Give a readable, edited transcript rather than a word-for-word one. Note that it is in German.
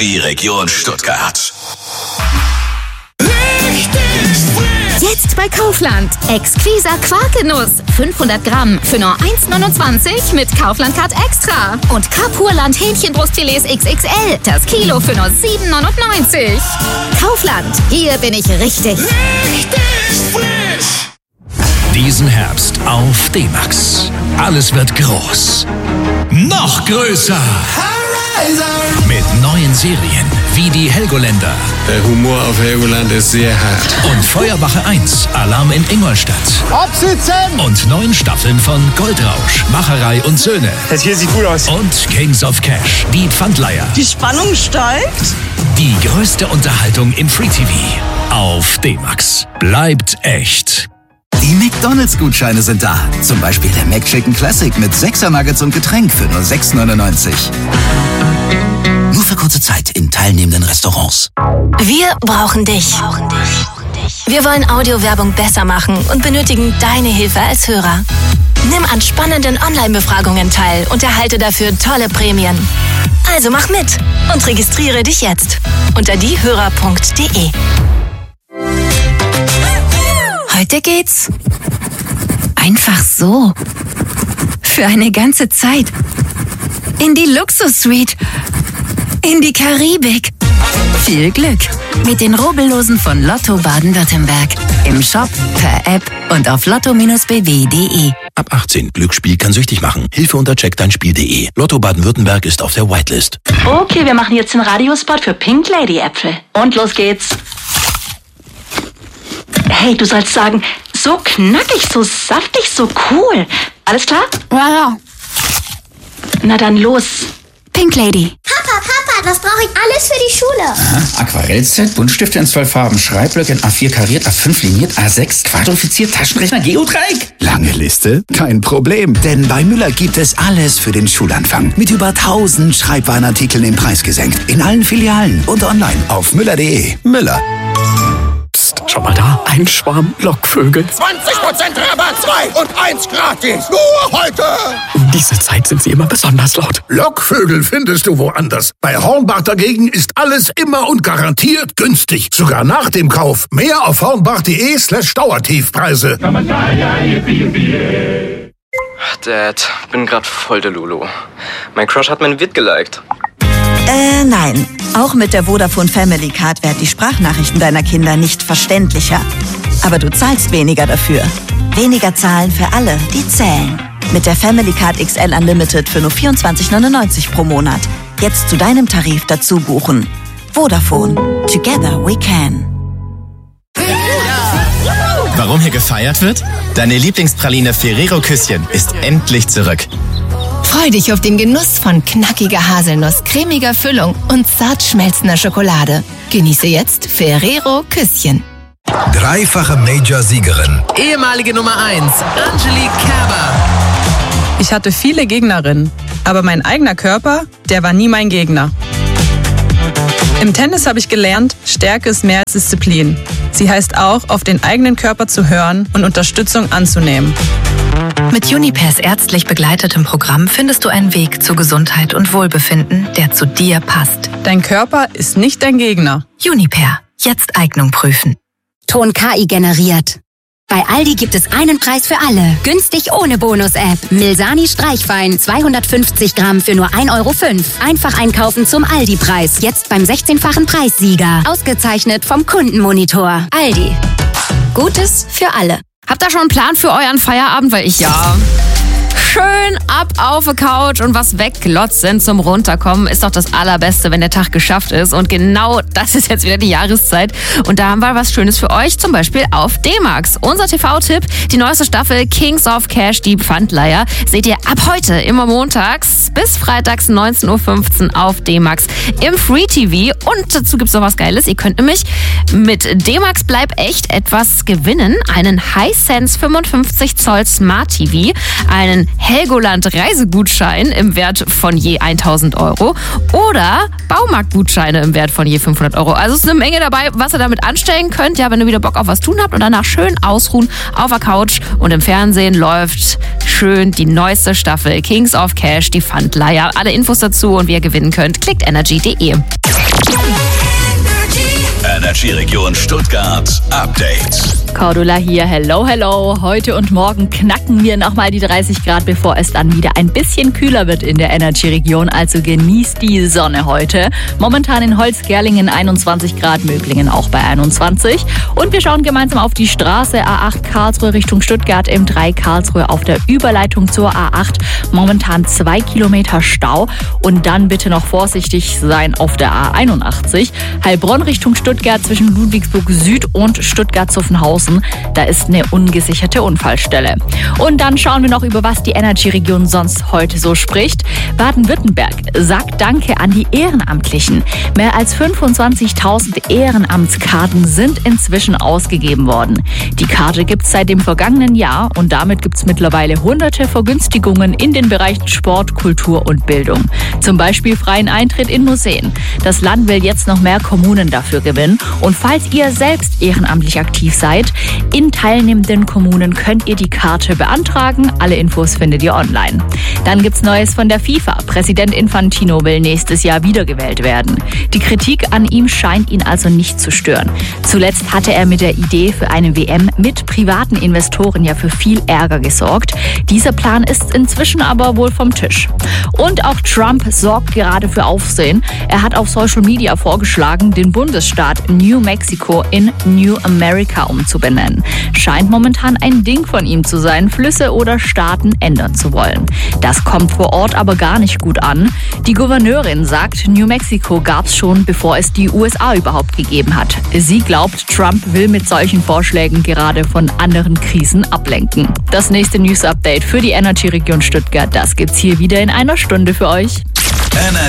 Energy Region Stuttgart. Jetzt bei Kaufland. Exquiser Quarkenuss. 500 Gramm für nur 1,29 mit Kaufland-Card Extra. Und Kapurland Hähnchenbrustfilets XXL. Das Kilo für nur 7,99. Kaufland. Hier bin ich richtig. Richtig frisch. Diesen Herbst auf D-Max. Alles wird groß. Noch größer. Mit neuen Serien wie die Helgoländer. Der Humor auf Helgoland ist sehr hart. Und Feuerwache 1, Alarm in Ingolstadt. Absitzen! Und 9 Staffeln von Goldrausch, Macherei und Söhne. Das hier sieht gut aus. Und Kings of Cash, die Pfandleiher. Die Spannung steigt. Die größte Unterhaltung im Free TV. Auf D-Max. Bleibt echt. Die McDonalds-Gutscheine sind da. Zum Beispiel der McChicken Classic mit 6er Nuggets und Getränk für nur 6,99. Nur für kurze Zeit in teilnehmenden Restaurants. Wir brauchen dich. Wir wollen Audiowerbung besser machen und benötigen deine Hilfe als Hörer. Nimm an spannenden Online-Befragungen teil und erhalte dafür tolle Prämien. Also mach mit und registriere dich jetzt unter diehörer.de. Heute geht's einfach so. Für eine ganze Zeit. In die Luxus-Suite. In die Karibik. Viel Glück mit den Rubbellosen von Lotto Baden-Württemberg. Im Shop, per App und auf lotto-bw.de. Ab 18. Glücksspiel kann süchtig machen. Hilfe unter checkdeinspiel.de. Lotto Baden-Württemberg ist auf der Whitelist. Okay, wir machen jetzt den Radiospot für Pink Lady Äpfel. Und los geht's. Hey, du sollst sagen, so knackig, so saftig, so cool. Alles klar? Ja. Na dann los. Pink Lady. Papa, was brauche ich alles für die Schule? Aha, Aquarellset, Buntstifte in 12 Farben, Schreibblöcke in A4 kariert, A5 liniert, A6 quadrifiziert, Taschenrechner, Geodreieck. Lange Liste? Kein Problem, denn bei Müller gibt es alles für den Schulanfang. Mit über 1000 Schreibwarenartikeln im Preis gesenkt. In allen Filialen und online auf müller.de. Müller. Psst, schau mal da. Ein Schwarm Lockvögel. 20% Rabatt, 2 und 1 gratis. Nur heute. Um diese Zeit sind sie immer besonders laut. Lockvögel findest du woanders. Bei Hornbach dagegen ist alles immer und garantiert günstig. Sogar nach dem Kauf. Mehr auf hornbach.de/Dauertiefpreise. Dad, bin grad voll der Lulu. Mein Crush hat mein Vid geliked. Nein. Auch mit der Vodafone Family Card werden die Sprachnachrichten deiner Kinder nicht verständlicher. Aber du zahlst weniger dafür. Weniger zahlen für alle, die zählen. Mit der Family Card XL Unlimited für nur 24,99 pro Monat. Jetzt zu deinem Tarif dazu buchen. Vodafone. Together we can. Warum hier gefeiert wird? Deine Lieblingspraline Ferrero Küsschen ist endlich zurück. Freu dich auf den Genuss von knackiger Haselnuss, cremiger Füllung und zart schmelzender Schokolade. Genieße jetzt Ferrero Küsschen. Dreifache Major-Siegerin. Ehemalige Nummer 1, Angelique Kerber. Ich hatte viele Gegnerinnen, aber mein eigener Körper, der war nie mein Gegner. Im Tennis habe ich gelernt, Stärke ist mehr als Disziplin. Sie heißt auch, auf den eigenen Körper zu hören und Unterstützung anzunehmen. Mit Junipers ärztlich begleitetem Programm findest du einen Weg zu Gesundheit und Wohlbefinden, der zu dir passt. Dein Körper ist nicht dein Gegner. Juniper. Jetzt Eignung prüfen. Ton KI generiert. Bei Aldi gibt es einen Preis für alle. Günstig ohne Bonus-App. Milsani Streichwein 250 Gramm für nur 1,05 €. Einfach einkaufen zum Aldi-Preis. Jetzt beim 16-fachen Preissieger. Ausgezeichnet vom Kundenmonitor. Aldi. Gutes für alle. Habt ihr schon einen Plan für euren Feierabend? Weil ich ja. Schön ab auf die Couch und was weglotzen zum Runterkommen ist doch das Allerbeste, wenn der Tag geschafft ist. Und genau das ist jetzt wieder die Jahreszeit. Und da haben wir was Schönes für euch, zum Beispiel auf D-Max. Unser TV-Tipp, die neueste Staffel Kings of Cash, die Pfandleiher, seht ihr ab heute immer montags bis freitags 19:15 Uhr auf D-Max im Free TV. Und dazu gibt's noch was Geiles. Ihr könnt nämlich mit D-Max Bleib echt etwas gewinnen. Einen Hisense 55 Zoll Smart TV, einen Helgoland Reisegutschein im Wert von je 1.000 Euro oder Baumarktgutscheine im Wert von je 500 Euro. Also es ist eine Menge dabei, was ihr damit anstellen könnt. Ja, wenn ihr wieder Bock auf was tun habt und danach schön ausruhen auf der Couch und im Fernsehen läuft schön die neueste Staffel Kings of Cash, die Pfandleier. Alle Infos dazu und wie ihr gewinnen könnt, klickt energy.de. Energy Region Stuttgart Update. Cordula hier, hello, hello. Heute und morgen knacken wir nochmal die 30 Grad, bevor es dann wieder ein bisschen kühler wird in der Energy-Region. Also genießt die Sonne heute. Momentan in Holzgerlingen 21 Grad, Möglingen auch bei 21. Und wir schauen gemeinsam auf die Straße A8 Karlsruhe Richtung Stuttgart, M3 Karlsruhe auf der Überleitung zur A8. Momentan 2 Kilometer Stau. Und dann bitte noch vorsichtig sein auf der A81. Heilbronn Richtung Stuttgart zwischen Ludwigsburg Süd und Stuttgart-Zuffenhausen. Da ist eine ungesicherte Unfallstelle. Und dann schauen wir noch, über was die Energy-Region sonst heute so spricht. Baden-Württemberg sagt Danke an die Ehrenamtlichen. Mehr als 25.000 Ehrenamtskarten sind inzwischen ausgegeben worden. Die Karte gibt es seit dem vergangenen Jahr und damit gibt es mittlerweile hunderte Vergünstigungen in den Bereichen Sport, Kultur und Bildung. Zum Beispiel freien Eintritt in Museen. Das Land will jetzt noch mehr Kommunen dafür gewinnen. Und falls ihr selbst ehrenamtlich aktiv seid, in teilnehmenden Kommunen könnt ihr die Karte beantragen. Alle Infos findet ihr online. Dann gibt's Neues von der FIFA. Präsident Infantino will nächstes Jahr wiedergewählt werden. Die Kritik an ihm scheint ihn also nicht zu stören. Zuletzt hatte er mit der Idee für eine WM mit privaten Investoren ja für viel Ärger gesorgt. Dieser Plan ist inzwischen aber wohl vom Tisch. Und auch Trump sorgt gerade für Aufsehen. Er hat auf Social Media vorgeschlagen, den Bundesstaat New Mexico in New America umzubenennen. Scheint momentan ein Ding von ihm zu sein, Flüsse oder Staaten ändern zu wollen. Das kommt vor Ort aber gar nicht gut an. Die Gouverneurin sagt, New Mexico gab's schon, bevor es die USA überhaupt gegeben hat. Sie glaubt, Trump will mit solchen Vorschlägen gerade von anderen Krisen ablenken. Das nächste News-Update für die Energy-Region Stuttgart, das gibt's hier wieder in einer Stunde für euch.